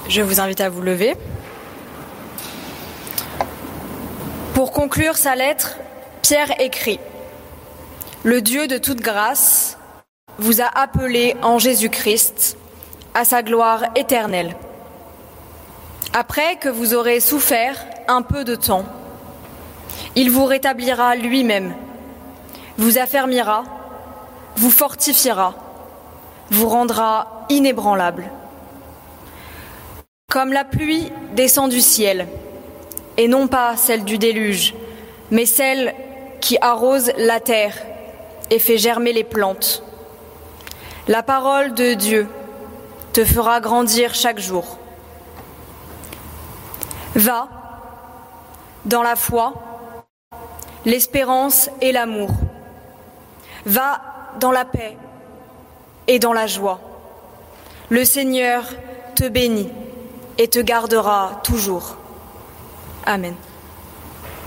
Je vous invite à vous lever. Pour conclure sa lettre, Pierre écrit : « Le Dieu de toute grâce vous a appelé en Jésus-Christ à sa gloire éternelle. Après que vous aurez souffert un peu de temps, il vous rétablira lui-même, vous affermira, vous fortifiera, vous rendra inébranlable. Comme la pluie descend du ciel, et non pas celle du déluge, mais celle qui arrose la terre et fait germer les plantes. La parole de Dieu te fera grandir chaque jour. Va dans la foi, l'espérance et l'amour. Va dans la paix et dans la joie. Le Seigneur te bénit et te gardera toujours. Amen.